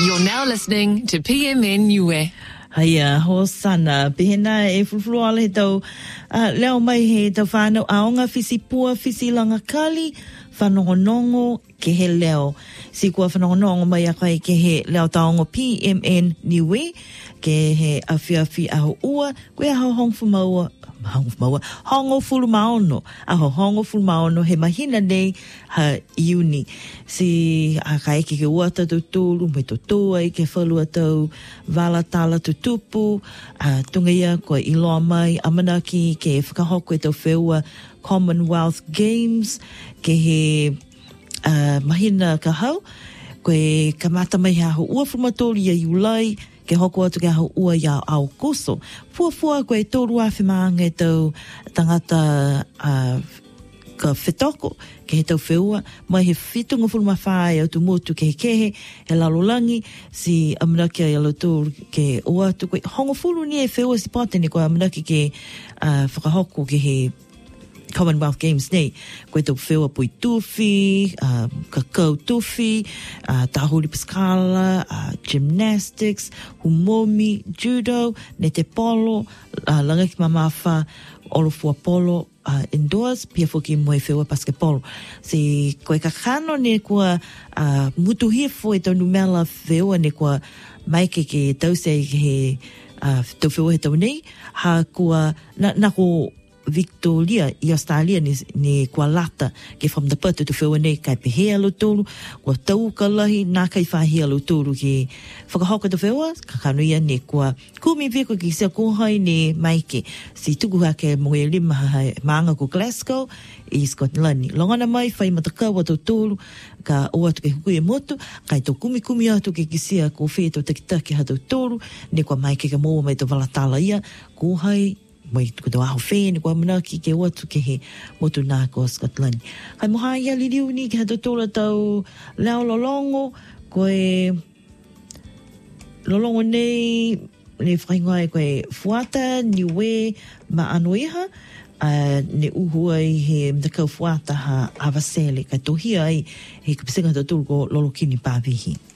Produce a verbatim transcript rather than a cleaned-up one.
You're now listening to P M N Niue. Haia, ho sana, pehena e fulfulu ala he tau, uh, leo mai he tau whanau aonga fisi pua, fisi langa kali, whanongonongo ke he leo. Si kua whanongonongo mai a kai ke he leo taongo P M N Niue, ke he awhiawhi aho ua, koe aho hongfu maua, hongfu maua, hongo fulu maono, aho hongo fulu maono, he mahina nei ha iuni. Si a kai ke ke ua tatu tūru, me to tua i ke whalua tau, wala tala tutupu, a tunga ia koe iloa mai, amanaki ke whakahoko e tau wheua Commonwealth Games, ke he uh, mahina ka hau, koe kamata mai haho ua frumatori ia iulai, ke hoko atu ke hau ua ia au kuso. Fuafua koe tōru awhi maanga e tau tangata uh, ka whetoko, ke he tau wheua, mai he whitunga fulma whae au tu motu ke he kehe, he lalolangi, si amanaki ai alo tōru ke o atu koe. Hongo fulu ni e wheua si patene koe amanaki ke uh, whakahoko ke he Commonwealth Games nei, koe tau wheua pui tuwhi, uh, kakau tuwhi, uh, tahuri paskala, uh, gymnastics, humomi, judo, nete polo, uh, langaki mamawha, olofua polo, uh, indoors, pia foki moe wheua basketball. Si koe kakano ne kua uh, mutuhia fo e tau numela wheua ne kua maike ke tau se he uh, tau wheua he tau nei, ha kua na, na ko Victoria i Australia ni, ni kua lata ke from the patu tu whewa nei kai pehe alo tōru kua tau ka lahi nā kai whahi alo tōru ke whakahoka tu whewa kakano ia ne kua kumi viko ki sea kohai ne maike si tuku hake moe lima hai maanga ko Glasgow i Scotland longana mai whai matakau atu tōru ka o atu ke huku e motu kai tō kumi kumi atu ke kisia ko whi tō takitaki hatu tōru ne kua maike ka moa mai tō walatala ia kohai mai tuku tau aho whee, ni kua manaki ke watu ke he motu nā ko Scotland. Kai moha ia liriu ni ke hata tōra tau leo lolongo, koe lolongo nei, ne whaingoa e koe fuata, niue, ma anu iha, uh, ne uhua i he mtakau fuata ha awasele, kai tohia ai he kapisinga hata tōru ko lolokini pāwihi.